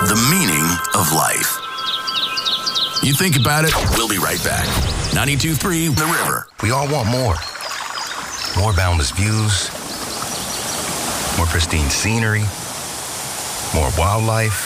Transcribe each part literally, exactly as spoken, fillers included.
the meaning of life. You think about it, we'll be right back. ninety-two point three The River. We all want more. More boundless views, more pristine scenery, more wildlife,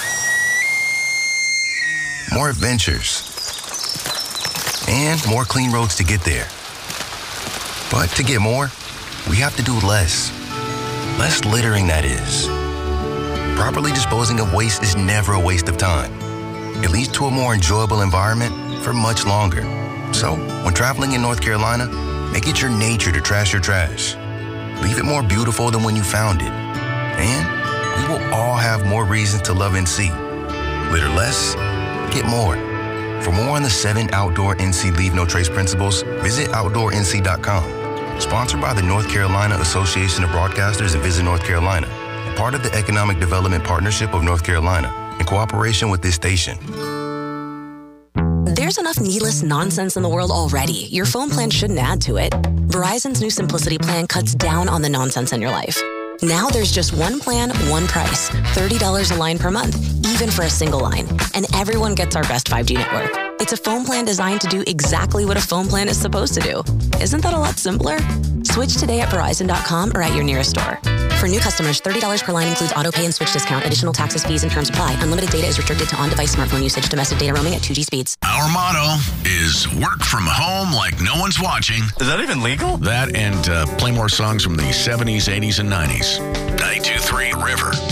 more adventures, and more clean roads to get there. But to get more, we have to do less. Less littering, that is. Properly disposing of waste is never a waste of time. It leads to a more enjoyable environment for much longer. So, when traveling in North Carolina, make it your nature to trash your trash. Leave it more beautiful than when you found it. And we will all have more reasons to love N C. Litter less, get more. For more on the seven outdoor N C Leave No Trace principles, visit outdoor N C dot com. Sponsored by the North Carolina Association of Broadcasters and Visit North Carolina, and part of the Economic Development Partnership of North Carolina, in cooperation with this station. There's enough needless nonsense in the world already. Your phone plan shouldn't add to it. Verizon's new Simplicity plan cuts down on the nonsense in your life. Now there's just one plan, one price. thirty dollars a line per month, even for a single line. And everyone gets our best five G network. It's a phone plan designed to do exactly what a phone plan is supposed to do. Isn't that a lot simpler? Switch today at Verizon dot com or at your nearest store. For new customers, thirty dollars per line includes auto pay and switch discount. Additional taxes, fees, and terms apply. Unlimited data is restricted to on-device smartphone usage. Domestic data roaming at two G speeds. Our motto is work from home like no one's watching. Is that even legal? That and uh, play more songs from the seventies, eighties, and nineties. ninety-two point three River.